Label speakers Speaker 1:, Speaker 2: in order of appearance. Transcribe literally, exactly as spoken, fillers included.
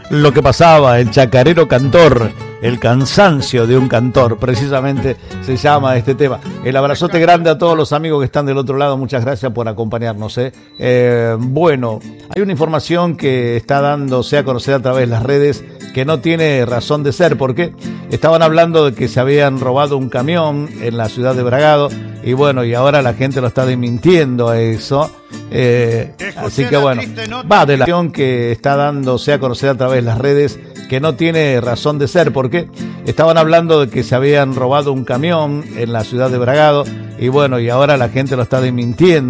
Speaker 1: lo que pasaba, el chacarero cantor, el cansancio de un cantor, precisamente se llama este tema. El abrazote grande a todos los amigos que están del otro lado, muchas gracias por acompañarnos. ¿eh? Eh, bueno, hay una información que está dándose a conocer a través de las redes que no tiene razón de ser, porque estaban hablando de que se habían robado un camión en la ciudad de Bragado, y bueno, y ahora la gente lo está desmintiendo a eso. Eh, así que bueno, va de la información que está dándose a conocer a través de las redes que no tiene razón de ser, porque estaban hablando de que se habían robado un camión en la ciudad de Bragado, y bueno, y ahora la gente lo está desmintiendo.